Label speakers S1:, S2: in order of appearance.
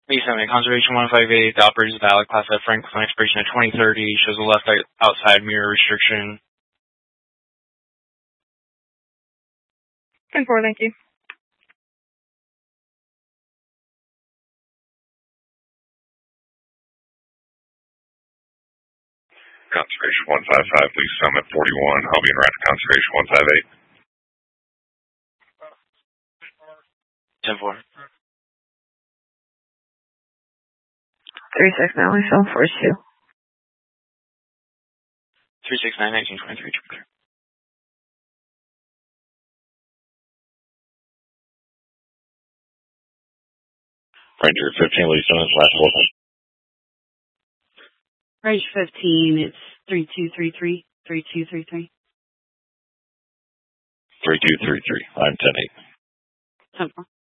S1: B7, Conservation 158, the operator is valid, Class F Frank, with an expiration of 2030, shows a left outside mirror restriction.
S2: 10-4, thank you.
S3: Conservation 155, please summit 41, I'll be en route to Conservation 158.
S1: 10-4.
S2: 36, now we show force 2.
S1: 369, 1923, clear.
S3: Ranger 15, lead summit, last one.
S4: Ranger 15, it's 3233, 3233.
S3: 3233, I'm 10-8.
S4: 10-4.